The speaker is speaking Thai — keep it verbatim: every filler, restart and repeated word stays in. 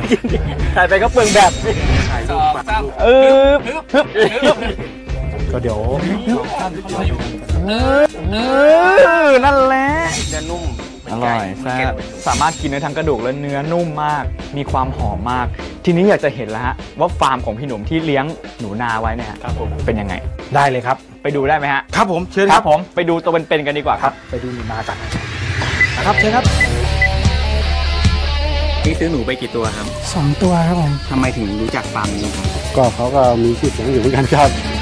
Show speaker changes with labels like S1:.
S1: ถ่ายไปก็เปลืองแบบสองสามเออฮึบฮึบก็เดี๋ยวเออนั่นแหละเนื้อนุ่มอร่อยแซ่บสามารถกินได้ทั้งกระดูกและเนื้อนุ่มมากมีความหอมมากทีนี้อยากจะเห็นแล้วฮะว่าฟาร์มของพี่หนุ่มที่เลี้ยงหนูนาไว้เนี่ยครับผมเป็นยังไงได้เลยครับไปดูได้ไหมฮะครับผมเชิญครับผมไปดูตัวเป็นๆกันดีกว่าครับไปดูหนูนากันนะครับเชิญครับนี่ซื้อหนูไปกี่ตัวครับสองตัวครับผมทำไมถึงรู้จักฟาร์มนี้ครับก็เขาก็มีชื่อเสียงอยู่เหมือนกันครับ